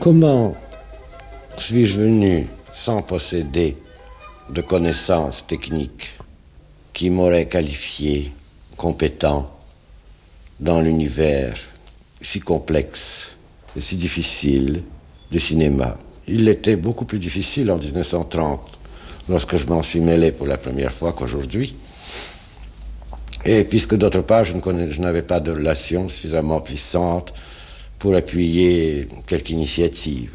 Comment suis-je venu sans posséder de connaissances techniques qui m'auraient qualifié compétent dans l'univers si complexe et si difficile du cinéma? Il était beaucoup plus difficile en 1930, lorsque je m'en suis mêlé pour la première fois, qu'aujourd'hui. Et puisque d'autre part, je n'avais pas de relation suffisamment puissante pour appuyer quelque initiative.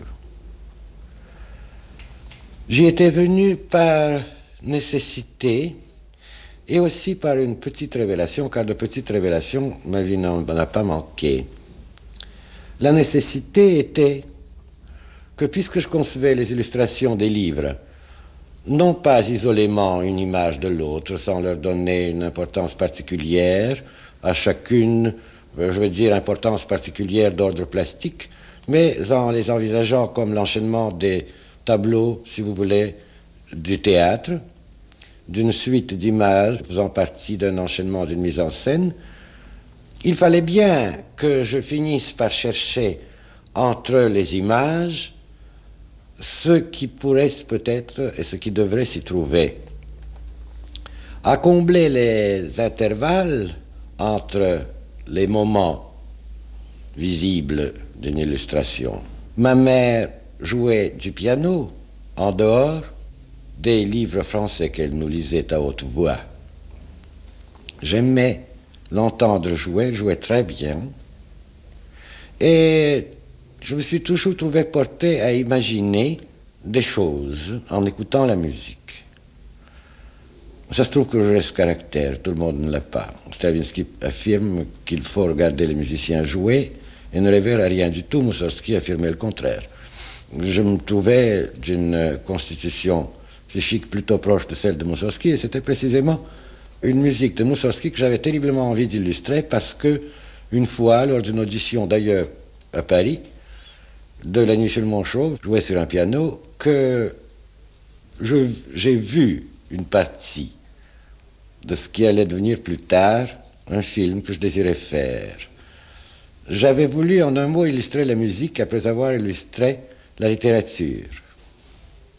J'y étais venu par nécessité et aussi par une petite révélation, car de petites révélations, ma vie n'en a pas manqué. La nécessité était que puisque je concevais les illustrations des livres, non pas isolément une image de l'autre, sans leur donner une importance particulière, à chacune, je veux dire importance particulière d'ordre plastique, mais en les envisageant comme l'enchaînement des tableaux, si vous voulez, du théâtre, d'une suite d'images faisant partie d'un enchaînement d'une mise en scène, il fallait bien que je finisse par chercher entre les images ce qui pourrait peut-être et ce qui devrait s'y trouver, à combler les intervalles entre les moments visibles d'une illustration. Ma mère jouait du piano en dehors des livres français qu'elle nous lisait à haute voix. J'aimais l'entendre jouer, elle jouait très bien, et je me suis toujours trouvé porté à imaginer des choses en écoutant la musique. Ça se trouve que j'ai ce caractère, tout le monde ne l'a pas. Stravinsky affirme qu'il faut regarder les musiciens jouer et ne rêver à rien du tout. Moussorgsky affirmait le contraire. Je me trouvais d'une constitution psychique plutôt proche de celle de Moussorgsky, et c'était précisément une musique de Moussorgsky que j'avais terriblement envie d'illustrer, parce que une fois, lors d'une audition d'ailleurs à Paris, de La Nuit sur le Mont-Chauve, joué sur un piano, que j'ai vu une partie de ce qui allait devenir plus tard un film que je désirais faire. J'avais voulu en un mot illustrer la musique après avoir illustré la littérature.